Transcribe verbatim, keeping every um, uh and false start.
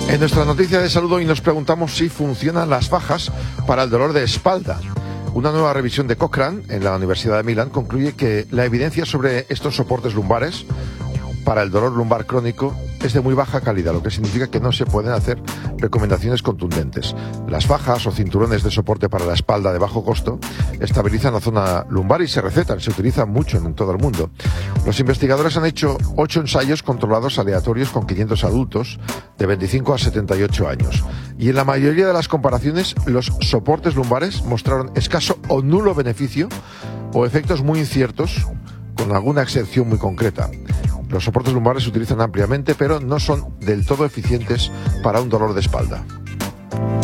En nuestra noticia de salud hoy nos preguntamos si funcionan las fajas para el dolor de espalda. Una nueva revisión de Cochrane en la Universidad de Milán concluye que la evidencia sobre estos soportes lumbares para el dolor lumbar crónico es de muy baja calidad, lo que significa que no se pueden hacer recomendaciones contundentes. Las fajas o cinturones de soporte para la espalda de bajo costo estabilizan la zona lumbar y se recetan, se utilizan mucho en todo el mundo. Los investigadores han hecho ocho ensayos controlados aleatorios con quinientos adultos de veinticinco a setenta y ocho años. Y en la mayoría de las comparaciones, los soportes lumbares mostraron escaso o nulo beneficio o efectos muy inciertos, con alguna excepción muy concreta. Los soportes lumbares se utilizan ampliamente, pero no son del todo eficientes para un dolor de espalda.